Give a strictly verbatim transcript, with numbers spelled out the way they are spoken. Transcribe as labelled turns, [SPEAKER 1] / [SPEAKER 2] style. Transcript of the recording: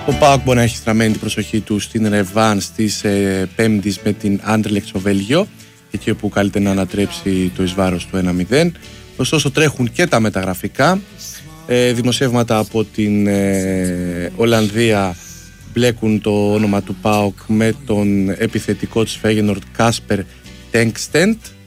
[SPEAKER 1] Ο ΠΑΟΚ μπορεί να έχει στραμμένη την προσοχή του στην ρεβάν της ε, Πέμπτης με την Anderlecht στο Βέλγιο, εκεί όπου καλείται να ανατρέψει το εις βάρος του ένα μηδέν. Ωστόσο τρέχουν και τα μεταγραφικά. Ε, δημοσιεύματα από την ε, Ολλανδία μπλέκουν το όνομα του ΠΑΟΚ με τον επιθετικό της Φέγενορντ Κάσπερ Τέγκστεντ.